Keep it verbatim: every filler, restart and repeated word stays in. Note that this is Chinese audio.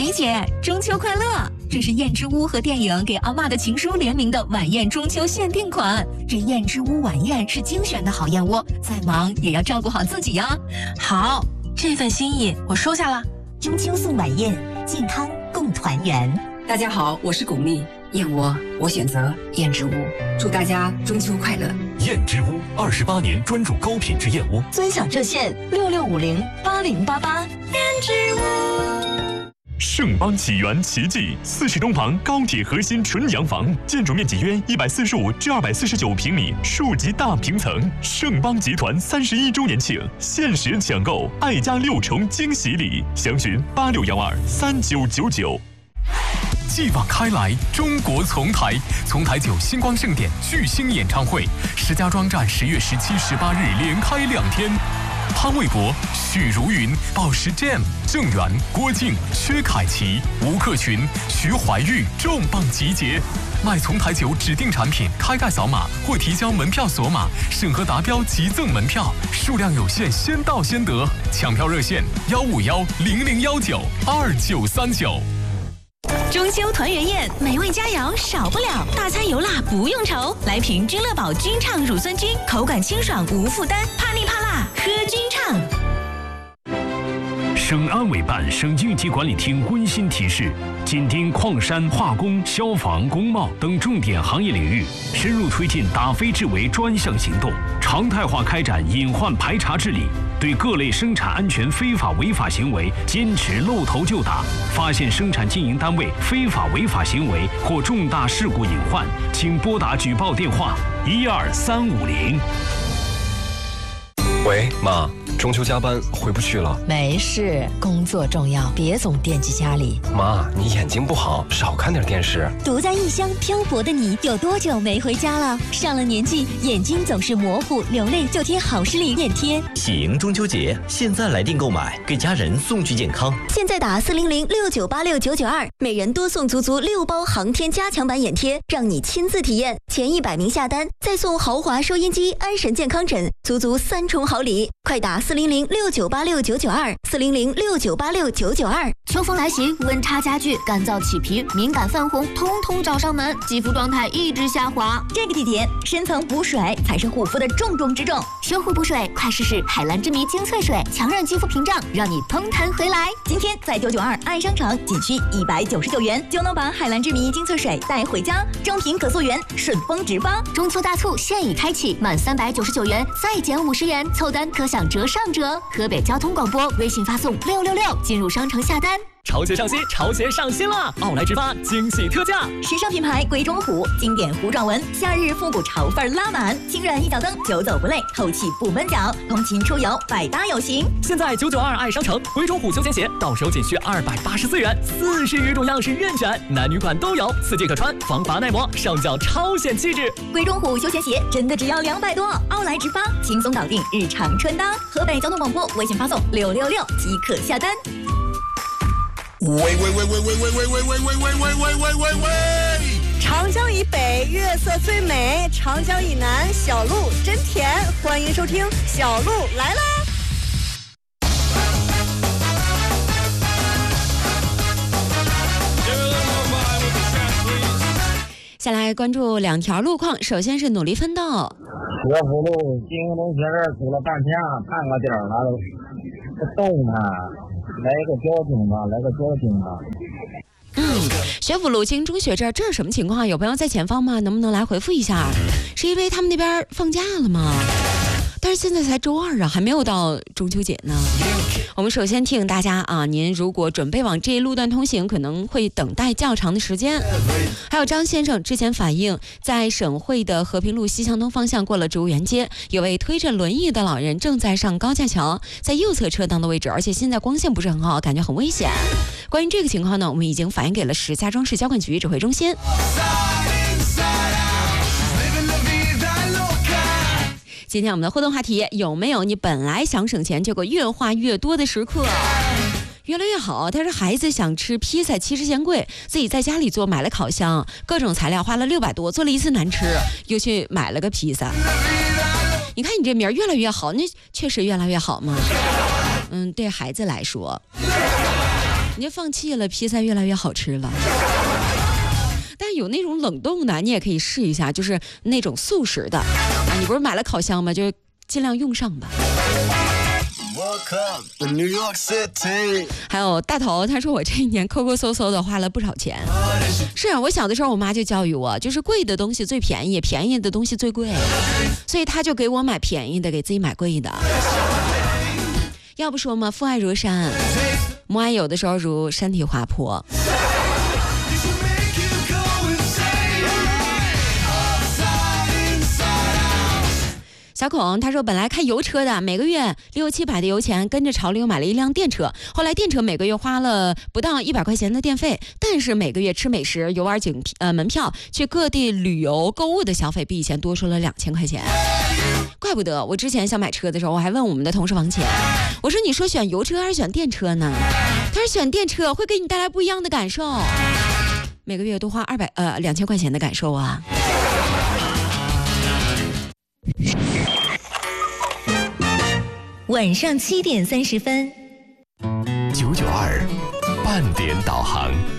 梅姐，中秋快乐！这是燕之屋和电影《给阿嬷的情书》联名的晚宴中秋限定款。这燕之屋晚宴是精选的好燕窝，再忙也要照顾好自己呀。 好，这份心意我收下了。 中秋送晚宴，健康共团圆。 大家好，我是巩俐，燕窝我选择燕之屋，祝大家中秋快乐。 燕之屋二十八年专注高品质燕窝， 尊享热线六六五零八零八八。 燕之屋。 盛邦起源奇迹四十东旁高铁核心纯洋房，建筑面积约一百四十五至二百四十九平米，数级大平层。盛邦集团三十一周年庆，限时抢购爱家六重惊喜礼，详询八六幺二三九九九。继往开来，中国丛台，丛台酒星光盛典巨星演唱会，石家庄站十月十七、十八日连开两天。潘玮柏、许茹芸、宝石 Jam、郑源、郭靖、薛凯琪、吴克群、徐怀钰重磅集结。买丛台酒指定产品，开盖扫码或提交门票锁码，审核达标即赠门票，数量有限，先到先得。抢票热线：幺五幺零零幺九二九三九。 中秋团圆宴，美味佳肴少不了，大餐油辣不用愁。来瓶君乐宝君畅乳酸菌，口感清爽无负担，怕腻怕辣喝君畅。 省安委办、省应急管理厅温馨提示：紧盯矿山、化工、消防、工贸等重点行业领域，深入推进打非治为专项行动，常态化开展隐患排查治理。对各类生产安全非法违法行为坚持露头就打，发现生产经营单位非法违法行为或重大事故隐患，请拨打举报电话一二三五零。 喂，妈，中秋加班回不去了。 没事，工作重要，别总惦记家里。 妈，你眼睛不好，少看点电视。 独在异乡漂泊的你，有多久没回家了？上了年纪，眼睛总是模糊，流泪就贴好视力眼贴。 喜迎中秋节，现在来电购买，给家人送去健康。 现在打四零零六九八六九九二，每人多送足足六包航天加强版眼贴，让你亲自体验。前一百名下单，再送豪华收音机、安神健康枕，足足三重好礼。快打四零零六九八六九九二，四零零六九八六九九二。 秋风来袭，温差加剧，干燥起皮、敏感泛红，通通找上门，肌肤状态一直下滑。 这个季节，深层补水才是护肤的重中之重。 修护补水，快试试海蓝之谜精粹水，强韧肌肤屏障，让你通弹回来。 今天在九九二爱商场，仅需一百九十九元就能把海蓝之谜精粹水带回家。正品可溯源，顺丰直发。 中秋大促现已开启，满三百九十九元再减五十元，凑单可享折上折。河北交通广播微信发送六六六进入商城下单。 潮鞋上新，潮鞋上新了！奥莱直发惊喜特价， 时尚品牌鬼冢虎经典糊状纹，夏日复古潮范拉满，轻软一脚蹬，久走不累，透气不闷脚，通勤出游百搭有型。 现在九九二爱商城鬼冢虎休闲鞋到手仅需二百八十四元，四十余种样式任选，男女款都有，四季可穿，防滑耐磨，上脚超显气质。 鬼冢虎休闲鞋真的只要两百多，奥莱直发轻松搞定日常穿搭。河北交通广播微信发送六六六即可下单。 喂喂喂喂喂喂喂喂喂喂喂喂喂喂喂喂！ 长江以北月色最美，长江以南小鹿真甜。欢迎收听《小鹿来啦》。 下来关注两条路况，首先是努力奋斗。 学府路金龙学这堵了半天，看个点儿了，不动弹。来个交警吧，来个交警吧。 嗯，学府路经中学这儿，这是什么情况？有朋友在前方吗？能不能来回复一下？是因为他们那边放假了吗？但是现在才周二啊，还没有到中秋节呢。我们首先提醒大家啊，您如果准备往这一路段通行，可能会等待较长的时间。还有张先生之前反映，在省会的和平路西向东方向过了植物园街，有位推着轮椅的老人正在上高架桥，在右侧车道的位置，而且现在光线不是很好，感觉很危险。关于这个情况呢，我们已经反映给了石家庄市交管局指挥中心。今天我们的互动话题，有没有你本来想省钱结果越花越多的时刻？越来越好，但是孩子想吃披萨，其实嫌贵，自己在家里做，买了烤箱，各种材料花了六百多，做了一次难吃，又去买了个披萨。你看你这名儿越来越好，那确实越来越好嘛。嗯，对孩子来说。 你就放弃了，披萨越来越好吃了。但有那种冷冻的，你也可以试一下，就是那种速食的啊。你不是买了烤箱吗？就尽量用上吧。还有大头，他说我这一年抠抠搜搜的花了不少钱。是啊，我小的时候我妈就教育我，就是贵的东西最便宜，便宜的东西最贵，所以他就给我买便宜的，给自己买贵的。要不说嘛，父爱如山，母爱有的时候如山体滑坡。小孔他说，本来开油车的，每个月六七百的油钱，跟着潮流买了一辆电车。后来电车每个月花了不到一百块钱的电费，但是每个月吃美食、游玩景呃门票、去各地旅游购物的消费比以前多出了两千块钱。怪不得我之前想买车的时候，我还问我们的同事王姐，我说你说选油车还是选电车呢？他说选电车会给你带来不一样的感受，每个月多花二百呃两千块钱的感受啊。 晚上七点三十分， 九九二半点导航。